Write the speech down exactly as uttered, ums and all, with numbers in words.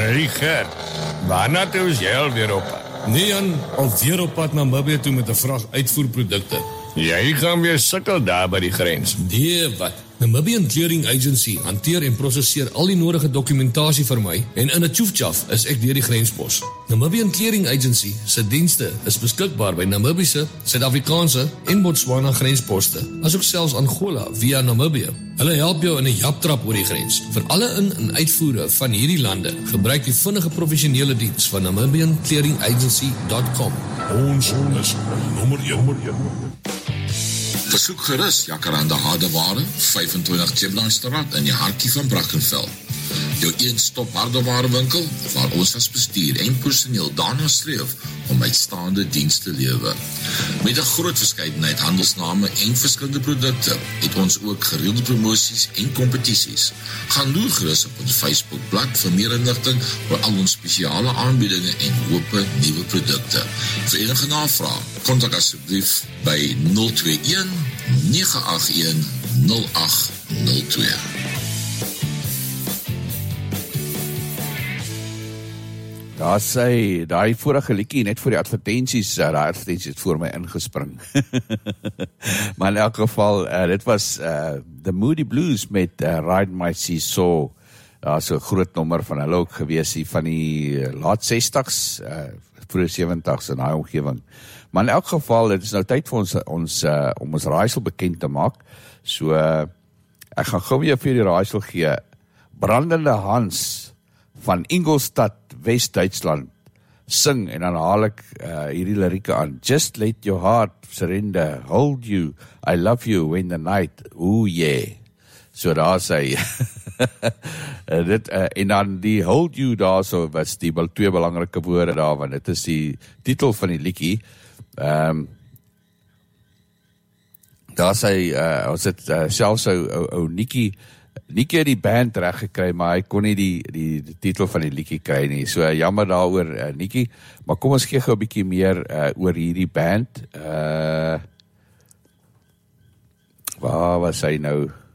Hey Gert, waarna toe is jy alweer op pad? Nee Jan, alweer op pad na Namibië toe met 'n vrag uitvoerprodukte. Jy gaan weer sukkel daar by die grens. Nee, wat? Namibian Clearing Agency hanteer en prosesseer al die nodige dokumentasie vir my en in 'n tjoefjaf is ek deur die grenspos. Namibian Clearing Agency se dienste is beskikbaar by Namibiese, Suid-Afrikaanse en Botswana grensposte, asook selfs Angola via Namibië. Hulle help jou in 'n japtrap oor die grens. Vir alle in- en uitvoere van hierdie lande, gebruik die vinnige professionele diens van namibian clearing agency dot com. Ons is nommer een. Besoek gerus Jacaranda Hardeware, vyfentwintig Chipline-straat in die hartjie van Brackenfell. Jou een-stop hardewarewinkel, waar ons as bestuur en personeel daarna streef om uitstaande diens te lewer. Met 'n groot verskeidenheid handelsname en verskillende produkte, het ons ook gereelde promosies en kompetisies. Gaan loer gerus op ons Facebookblad vir meer inligting oor al ons spesiale aanbiedinge en hoope nuwe produkte. Vir enige navraag, kontak asseblief by nul twee een, nege agt een, nul agt nul twee. Daar sê, daai vorige liedjie net voor die advertensies, daai advertensies het voor my ingespring. Maar in elk geval, uh, dit was uh, The Moody Blues met uh, Ride My Seesaw. Daar is 'n groot nommer van hulle ook gewees, die van die uh, laat sestigs, uh, vroeg sewentig's in daai omgewing. Maar in elk geval, dit is nou tyd vir ons, ons uh, om ons raaisel bekend te maak. So, uh, ek gaan gou weer vir die raaisel gee. Brandende Hans van Ingolstadt, West-Duitsland, sing, en dan haal ek uh, hierdie lirieke aan. Just let your heart surrender, hold you, I love you when the night, ooh yeah. So daar sê, dit, uh, en dan die hold you daar so, was die twee belangrike woorde daar, want dit is die titel van die liedjie. Um, daar sê, uh, ons het uh, selfs ou, ou, ou Nikkie, Nikkie het die band reg gekry, maar hy kon nie die, die, die titel van die liedjie kry nie. So jammer daaroor, uh, Nikkie. Maar kom ons gee gou 'n bietjie meer uh, oor hierdie band. Uh, waar was hy nou?